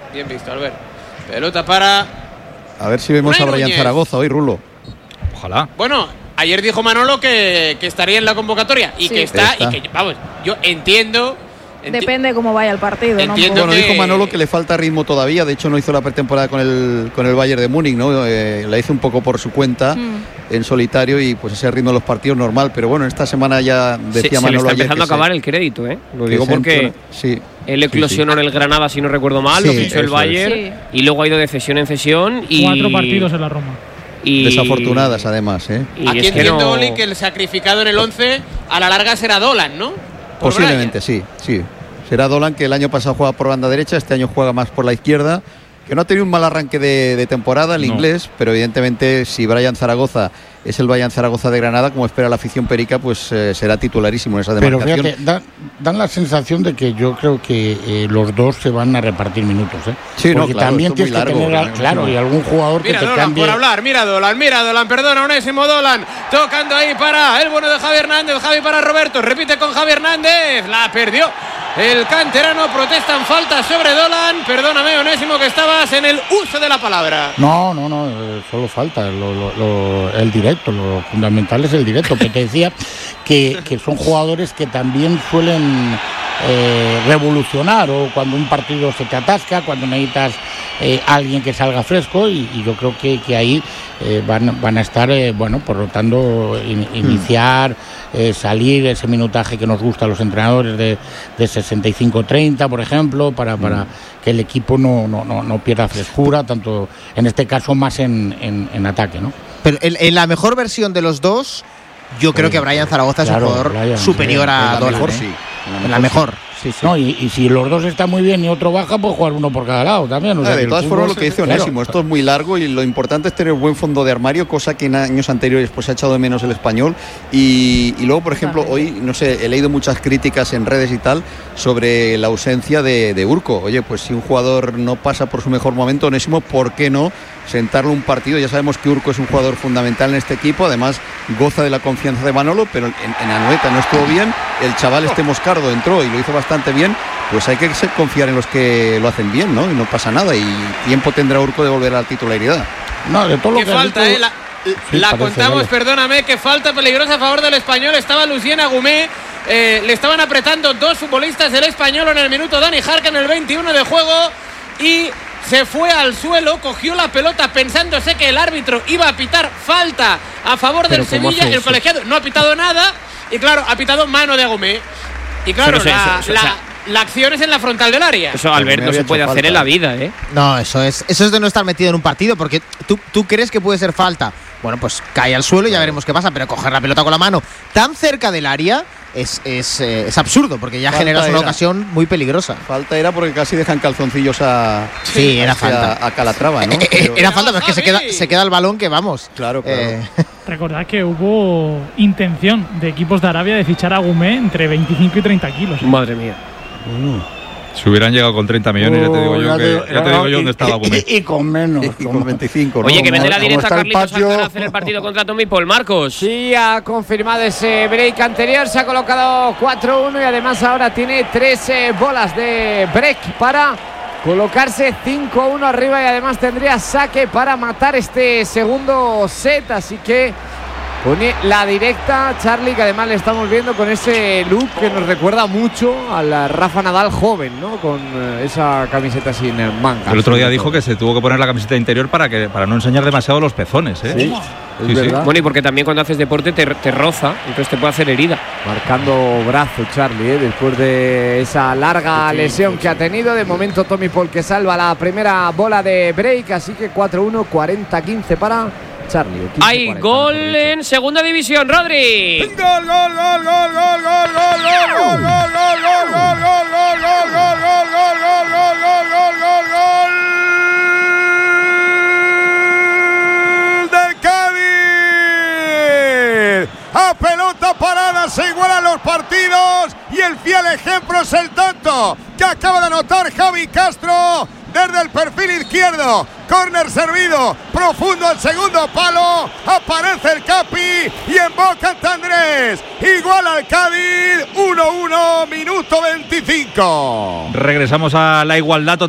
Bien visto, Albert. Pelota para... A ver si vemos Unai a Brian Núñez. Zaragoza hoy, Rulo. Ojalá. Bueno, ayer dijo Manolo que estaría en la convocatoria y Sí. que está, Está. y que, vamos, yo entiendo... Depende cómo vaya el partido, ¿no? Entiendo. Bueno, dijo Manolo que le falta ritmo todavía. De hecho, no hizo la pretemporada con el Bayern de Múnich, ¿no? La hizo un poco por su cuenta, en solitario, y pues ese ritmo de los partidos normal. Pero bueno, esta semana ya decía se Manolo le está ayer empezando a que acabar el crédito, ¿eh? Lo que digo se porque entra- sí. él eclosionó en el Granada, si no recuerdo mal, Sí, lo fichó el eso Bayern es. y luego ha ido de cesión en cesión. Y 4 partidos en la Roma. y- Desafortunadas, además, ¿eh? y Aquí es que entiendo, no- Oli, que el sacrificado en el 11 a la larga será Dolan, ¿no? Por Posiblemente, sí. Será Dolan, que el año pasado jugaba por banda derecha, este año juega más por la izquierda, que no ha tenido un mal arranque de temporada el inglés, pero evidentemente si Brian Zaragoza es el Brian Zaragoza de Granada, como espera la afición perica, pues será titularísimo en esa Pero demarcación. fíjate, dan la sensación de que yo creo que los dos se van a repartir minutos, ¿eh? Sí, no, porque claro, también esto es tienes muy que largo, tener, claro, y algún jugador Mira que te Dolan, cambie. por hablar, mira Dolan, perdona, Onésimo Dolan, tocando ahí para el bueno de Javi Hernández, Javi para Roberto, repite con Javi Hernández, la perdió el canterano, protestan falta sobre Dolan, perdóname Onésimo que estabas en el uso de la palabra. No, solo falta el directo, lo fundamental es el directo, que te decía que son jugadores que también suelen revolucionar, o cuando un partido se te atasca, cuando necesitas alguien que salga fresco, y yo creo que ahí van a estar, por lo tanto, iniciar, salir ese minutaje que nos gusta a los entrenadores de 65-30, por ejemplo, para que el equipo no pierda frescura, tanto en este caso más en ataque, ¿no? Pero en la mejor versión de los dos, yo creo que Brian Zaragoza es un jugador Brian, superior sí, a En la Dolan. mejor, ¿eh? sí. En la mejor, sí. No, y si los dos están muy bien y otro baja, pues jugar uno por cada lado también. O sea, De que el todas fútbol formas, lo que dice claro. Onésimo, esto es muy largo y lo importante es tener buen fondo de armario, cosa que en años anteriores pues se ha echado de menos el español. Y luego, por ejemplo, hoy, no sé, he leído muchas críticas en redes y tal sobre la ausencia de Urco. Oye, pues si un jugador no pasa por su mejor momento, Onésimo, ¿por qué no sentarlo un partido? Ya sabemos que Urco es un jugador fundamental en este equipo, además goza de la confianza de Manolo, pero en Anoeta no estuvo bien, el chaval Moscardo entró y lo hizo bastante bien, pues hay que confiar en los que lo hacen bien, ¿no? Y no pasa nada, y tiempo tendrá Urco de volver a la titularidad. No, de todo lo Qué que has falta, dicho- la Sí, parece, contamos, vale. perdóname, que falta peligrosa a favor del Español. Estaba Lucien Agumé, le estaban apretando dos futbolistas del Español en el minuto. Dani Jarque en el 21 de juego y se fue al suelo, cogió la pelota pensándose que el árbitro iba a pitar falta a favor del ¿cómo Sevilla. hace El eso? colegiado no ha pitado nada y claro, ha pitado mano de Agumé. Y claro, Eso no sé, la acción es en la frontal del área. Eso, Albert, no había se puede hecho hacer falta. en la vida, ¿eh? No, eso es de no estar metido en un partido, porque tú crees que puede ser falta. Bueno, pues cae al suelo y ya veremos qué pasa, pero coger la pelota con la mano tan cerca del área es absurdo, porque ya Falta generas una era. ocasión muy peligrosa. Falta era porque casi dejan calzoncillos a Sí, era falta. a Calatrava, ¿no? Pero- Era falta, pero es que Javi. se queda el balón que vamos. Claro. Recordad que hubo intención de equipos de Arabia de fichar a Gumé entre 25 y 30 kilos. Madre mía. Si hubieran llegado con 30 millones, ya te digo yo ya te digo yo dónde estaba Gumé. Y con menos. Y con 25, ¿no? Oye, que vende la como directa está el Carlitos patio- Alcaraz en el partido contra Tommy Paul. Marcos. Sí, ha confirmado ese break anterior, se ha colocado 4-1 y además ahora tiene 3 bolas de break para colocarse 5-1 arriba y además tendría saque para matar este segundo set, así que pone la directa Charlie, que además le estamos viendo con ese look que nos recuerda mucho al Rafa Nadal joven, ¿no? Con esa camiseta sin mangas. El otro día dijo que se tuvo que poner la camiseta interior para no enseñar demasiado los pezones, ¿eh? Sí, Sí, sí. verdad. Bueno, y porque también cuando haces deporte te roza, entonces te puede hacer herida. Marcando brazo Charlie, después de esa larga lesión que ha tenido. De momento Tommy Paul que salva la primera bola de break, así que 4-1, 40-15 para Charlie. o 15-40, Hay gol mejor dicho. en segunda división, Rodri. del Cádiz. A pelota parada se igualan los partidos y el fiel ejemplo es el tanto que acaba de anotar Javi Castro desde el perfil izquierdo. Córner servido profundo al segundo palo, aparece el Capi y emboca ante Andrés. Igual al Cádiz, 1-1, minuto 25. Regresamos a la igualdad.